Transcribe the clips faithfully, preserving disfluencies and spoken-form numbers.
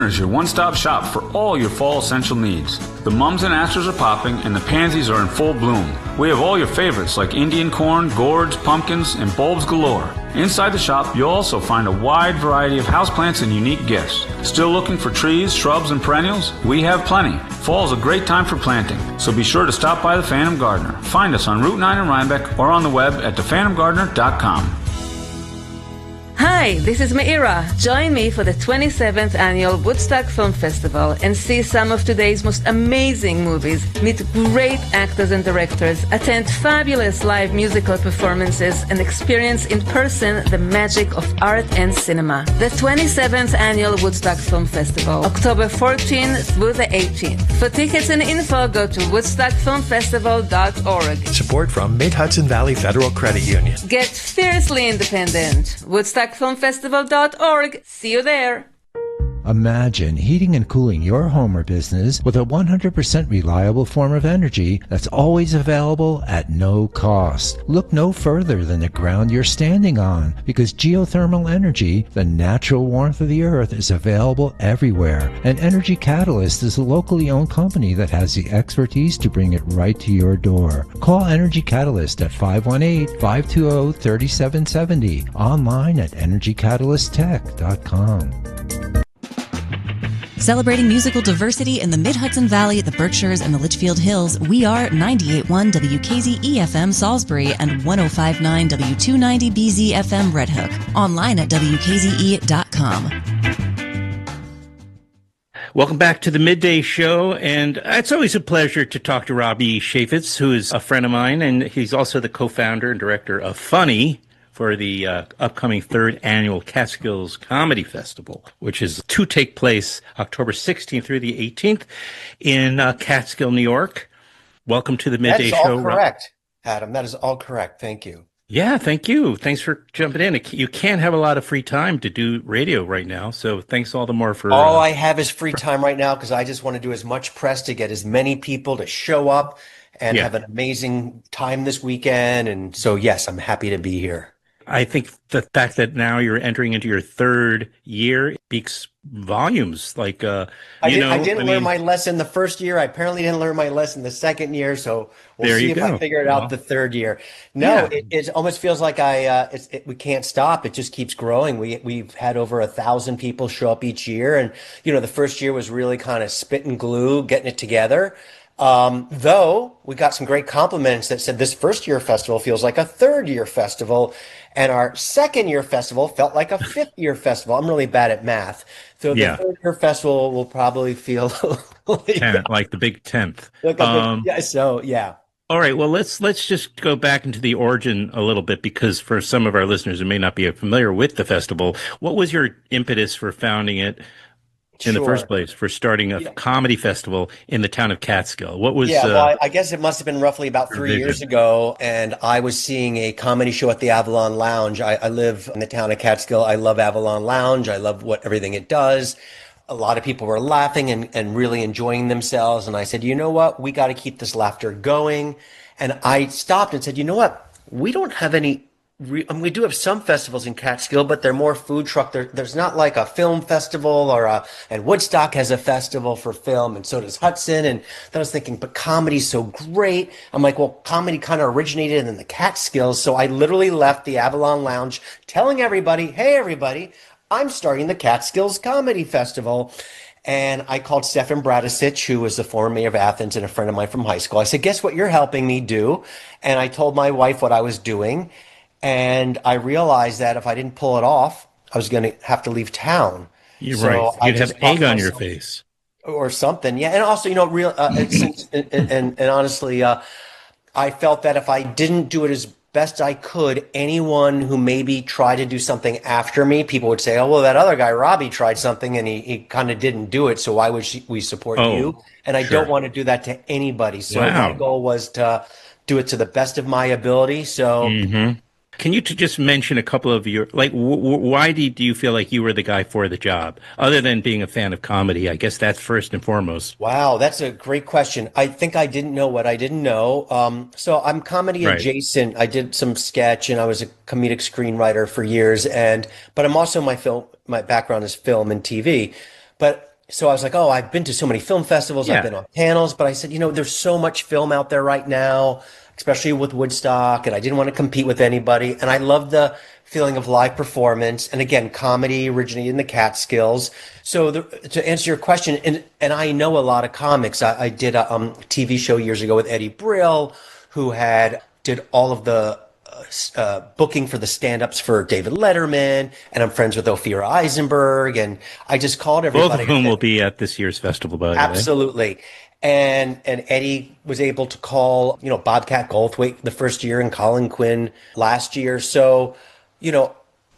is your one-stop shop for all your fall essential needs. The mums and asters are popping and the pansies are in full bloom. We have all your favorites like Indian corn, gourds, pumpkins, and bulbs galore. Inside the shop, you'll also find a wide variety of houseplants and unique gifts. Still looking for trees, shrubs, and perennials? We have plenty. Fall is a great time for planting, so be sure to stop by the Phantom Gardener. Find us on Route nine in Rhinebeck or on the web at the phantom gardener dot com. Hi, this is Meira. Join me for the twenty-seventh Annual Woodstock Film Festival and see some of today's most amazing movies, meet great actors and directors, attend fabulous live musical performances, and experience in person the magic of art and cinema. The twenty-seventh Annual Woodstock Film Festival, October fourteenth through the eighteenth. For tickets and info, go to woodstock film festival dot org. Support from Mid-Hudson Valley Federal Credit Union. Get fiercely independent. woodstock film festival dot org. See you there. Imagine heating and cooling your home or business with a one hundred percent reliable form of energy that's always available at no cost. Look no further than the ground you're standing on, because geothermal energy, the natural warmth of the earth, is available everywhere. And Energy Catalyst is a locally owned company that has the expertise to bring it right to your door. Call Energy Catalyst at five one eight, five two zero, three seven seven zero, online at energy catalyst tech dot com. Celebrating musical diversity in the Mid-Hudson Valley, the Berkshires, and the Litchfield Hills, we are ninety-eight point one W K Z E F M Salisbury and one oh five point nine W two ninety B Z F M Red Hook. Online at W K Z E dot com. Welcome back to the Midday Show, and it's always a pleasure to talk to Robbie Chaffetz, who is a friend of mine, and he's also the co-founder and director of Funny, for the uh, upcoming third annual Catskills Comedy Festival, which is to take place October sixteenth through the eighteenth in uh, Catskill, New York. Welcome to the Midday Show. That is all correct, Adam. That is all correct. Thank you. Yeah, thank you. Thanks for jumping in. You can't have a lot of free time to do radio right now, so thanks all the more for... All uh, I have is free time right now because I just want to do as much press to get as many people to show up and yeah. have an amazing time this weekend. And so, yes, I'm happy to be here. I think the fact that now you're entering into your third year speaks volumes. Like, uh, I, you did, know, I didn't I learn mean, my lesson the first year. I apparently didn't learn my lesson the second year. So we'll There see you if go. I figure it Well, out the third year. No, yeah. it, it almost feels like I uh, it's, it, we can't stop. It just keeps growing. We we've had over a thousand people show up each year, and you know, the first year was really kind of spit and glue, getting it together. Um, though we got some great compliments that said this first year festival feels like a third year festival, and our second year festival felt like a fifth year festival. I'm really bad at math. So the Yeah. third year festival will probably feel like, ten, like the big tenth. like a Um, big, yeah, so yeah. All right. Well, let's let's just go back into the origin a little bit, because for some of our listeners who may not be familiar with the festival, what was your impetus for founding it in the Sure. first place, for starting a Yeah. comedy festival in the town of Catskill? What was Yeah, uh, well, I, I guess it must have been roughly about your three vision? years ago, and I was seeing a comedy show at the Avalon Lounge. I, I live in the town of Catskill. I love Avalon Lounge. I love what everything it does. A lot of people were laughing and, and really enjoying themselves. And I said, you know what? We got to keep this laughter going. And I stopped and said, you know what? We don't have any. Re- I mean, we do have some festivals in Catskill, but they're more food truck. There, there's not like a film festival or a, and Woodstock has a festival for film, and so does Hudson. And then I was thinking, but comedy's so great. I'm like, well, comedy kind of originated in the Catskills. So I literally left the Avalon Lounge telling everybody, hey, everybody, I'm starting the Catskills Comedy Festival. And I called Stefan Bradicic, who was the former mayor of Athens and a friend of mine from high school. I said, guess what you're helping me do? And I told my wife what I was doing. And I realized that if I didn't pull it off, I was going to have to leave town. You're So right. I You'd have just egg bought on your myself- face. or something. Yeah. And also, you know, real, uh, it's, and, and, and, and honestly, uh, I felt that if I didn't do it as best I could, anyone who maybe tried to do something after me, people would say, oh, well, that other guy, Robbie, tried something and he, he kind of didn't do it. So why would she, we support Oh, you? And I sure. don't want to do that to anybody. So Wow. my goal was to do it to the best of my ability. So Hmm. Can you t- just mention a couple of your, like, w- w- why do, do you feel like you were the guy for the job, other than being a fan of comedy? I guess that's first and foremost. wow, that's a great question. I think I didn't know what I didn't know. Um, so I'm comedy Right. adjacent. I did some sketch and I was a comedic screenwriter for years. And but I'm also my film. My background is film and T V. But so I was like, oh, I've been to so many film festivals, Yeah. I've been on panels, but I said, you know, there's so much film out there right now, especially with Woodstock, and I didn't want to compete with anybody. And I love the feeling of live performance. And again, comedy originated in the Catskills. So the, to answer your question, and, and I know a lot of comics. I, I did a um, T V show years ago with Eddie Brill, who had did all of the uh, uh, booking for the stand-ups for David Letterman, and I'm friends with Ophira Eisenberg, and I just called everybody. Both of whom will be at this year's festival, by the way. Absolutely. And and Eddie was able to call, you know, Bobcat Goldthwait the first year and Colin Quinn last year. So, you know,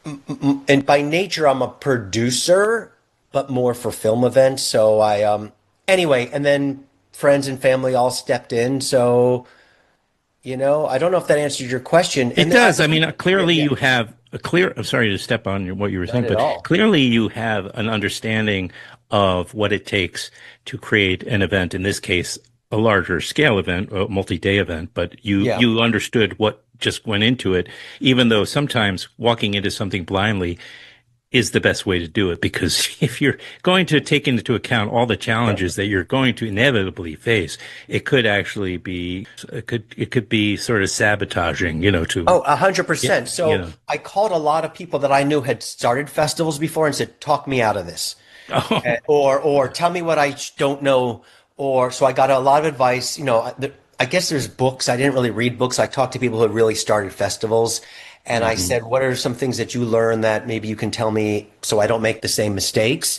and by nature, I'm a producer, but more for film events. So I, um, anyway, and then friends and family all stepped in. So, you know, I don't know if that answered your question. It and does. I, I mean, clearly yeah. you have a clear, I'm sorry to step on your, what you were saying, Not at but all. clearly you have an understanding of what it takes to create an event, in this case, a larger scale event, a multi-day event, but you, Yeah. you understood what just went into it, even though sometimes walking into something blindly is the best way to do it, because if you're going to take into account all the challenges that you're going to inevitably face, it could actually be, it could, it could be sort of sabotaging, you know, to. Oh, a hundred percent. Yeah, So you know. I called a lot of people that I knew had started festivals before and said, talk me out of this. Oh. Uh, or, or tell me what I don't know. Or, so I got a lot of advice, you know, I- the- I guess there's books. I didn't really read books. I talked to people who had really started festivals. And I said, what are some things that you learned that maybe you can tell me so I don't make the same mistakes?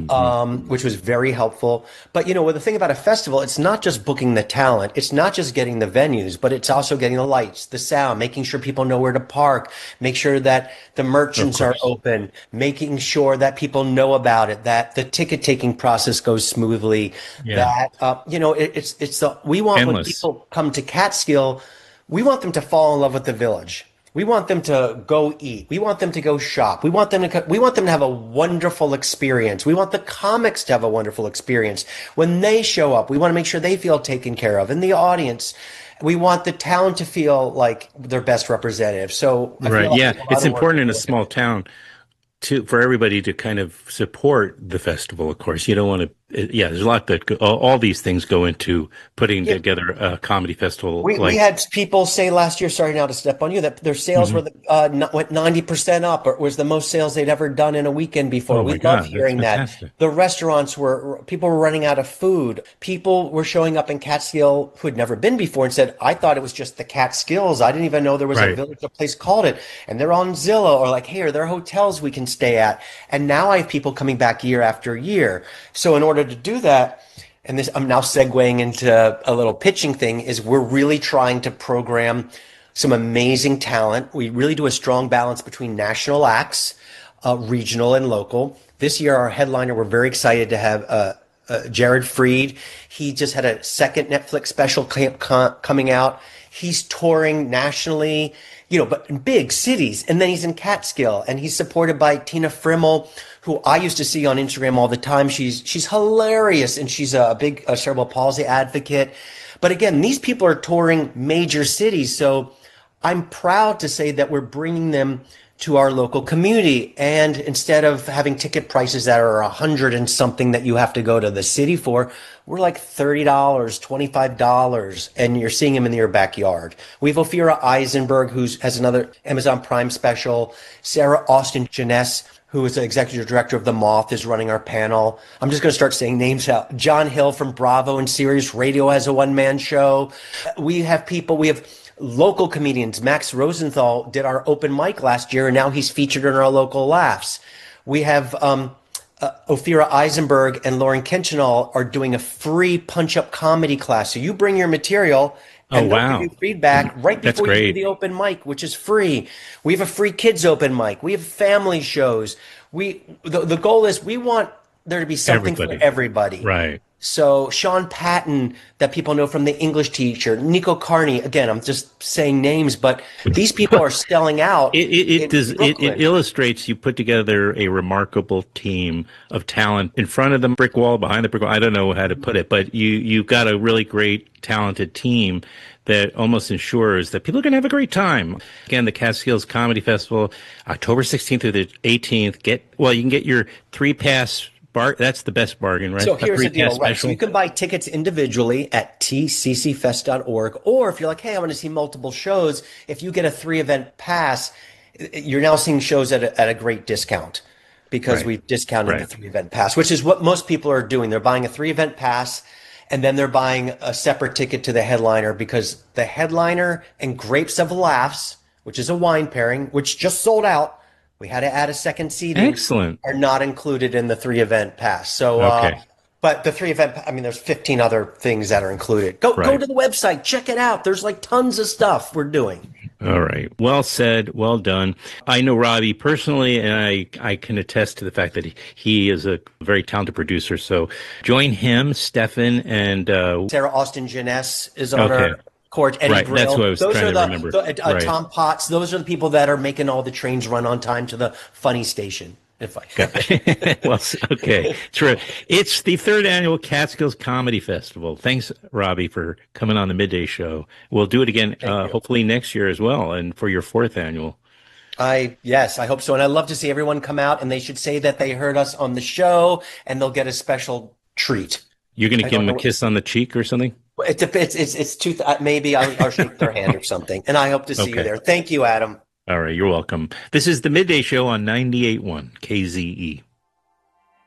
Um, which was very helpful. But, you know, well, the thing about a festival, it's not just booking the talent. It's not just getting the venues, but it's also getting the lights, the sound, making sure people know where to park, make sure that the merchants are open, making sure that people know about it, that the ticket taking process goes smoothly, Yeah. that, uh, you know, it, it's, it's the, we want when Endless. people come to Catskill, we want them to fall in love with the village. We want them to go eat. We want them to go shop. We want them to, co- we want them to have a wonderful experience. We want the comics to have a wonderful experience. When they show up, we want to make sure they feel taken care of. And the audience, we want the town to feel like their best representative. So, I feel Right. like Yeah. there's a lot It's of work important in a to do. small town to, for everybody to kind of support the festival. Of course, you don't want to, yeah, there's a lot that go, all, all these things go into putting Yeah. together a comedy festival. We, like, we had people say last year, sorry now to step on you, that their sales were the, uh, n- went ninety percent up, or it was the most sales they'd ever done in a weekend before. Oh, we my God, love that's hearing that. fantastic. The restaurants were, people were running out of food. People were showing up in Catskill who had never been before and said, I thought it was just the Catskills. I didn't even know there was a Right. village, a place called it. And they're on Zillow, or like, hey, are there hotels we can stay at? And now I have people coming back year after year. So in order to do that, and this, I'm now segueing into a little pitching thing, is we're really trying to program some amazing talent. We really do a strong balance between national acts, uh, regional and local. This year, our headliner, we're very excited to have uh, uh, Jared Freed. He just had a second Netflix special cam- com- coming out. He's touring nationally, you know, but in big cities. And then he's in Catskill, and he's supported by Tina Frimmel, who I used to see on Instagram all the time. She's she's hilarious, and she's a big uh, cerebral palsy advocate. But again, these people are touring major cities, so I'm proud to say that we're bringing them to our local community. And instead of having ticket prices that are a hundred and something that you have to go to the city for, we're like thirty dollars, twenty-five dollars, and you're seeing them in your backyard. We have Ophira Eisenberg, who has another Amazon Prime special. Sarah Austin Jeunesse, who is the executive director of The Moth, is running our panel. I'm just going to start saying names out. John Hill from Bravo and Sirius Radio has a one-man show. We have people, we have local comedians. Max Rosenthal did our open mic last year, and now he's featured in our local laughs. We have um, uh, Ophira Eisenberg and Lauren Kinchinall are doing a free punch-up comedy class. So you bring your material, and Oh, they'll wow. give you feedback right That's before you do great. the open mic, which is free. We have a free kids open mic. We have family shows. We the, the goal is we want there to be something Everybody. for everybody. Right. So Sean Patton, that people know from The English Teacher, Nico Carney. Again, I'm just saying names, but these people are selling out. It, it, in it does. It, Brooklyn. it illustrates you put together a remarkable team of talent in front of the brick wall, behind the brick wall. I don't know how to put it, but you you've got a really great, talented team that almost ensures that people are going to have a great time. Again, the Catskills Comedy Festival, October sixteenth through the eighteenth. Get well, you can get your three pass bar. That's the best bargain, right? So A here's the deal, pre-cast right? So special? you can buy tickets individually at t c c fest dot org, or if you're like, hey, I want to see multiple shows, if you get a three event pass, you're now seeing shows at a, at a great discount because Right. we've discounted Right. the three event pass, which is what most people are doing. They're buying a three event pass and then they're buying a separate ticket to the headliner because the headliner and Grapes of Laughs, which is a wine pairing, which just sold out. We had to add a second seating. Excellent. Are not included in the three event pass. So, uh, Okay. but the three event, I mean, there's fifteen other things that are included. Go, go Right. to the website, check it out. There's like tons of stuff we're doing. All right. Well said. Well done. I know Robbie personally, and I, I can attest to the fact that he, he is a very talented producer. So join him, Stefan, and uh, Sarah Austin Jeunesse is on Okay. our court. Eddie Right, Brill. that's what I was those trying are to the, remember. the uh, Right. Tom Potts. Those are the people that are making all the trains run on time to the funny station. If I, well, okay, true. It's the third annual Catskills Comedy Festival. Thanks, Robbie, for coming on the Midday Show. We'll do it again, uh, hopefully next year as well, and for your fourth annual. I yes, I hope so, and I love to see everyone come out, and they should say that they heard us on the show, and they'll get a special treat. You're going to I give don't them a know- kiss on the cheek or something? It's it's it's, it's two. Uh, maybe I'll, I'll shake their hand or something, and I hope to see you Okay. there. Thank you, Adam. All right, you're welcome. This is the Midday Show on ninety-eight point one K Z E.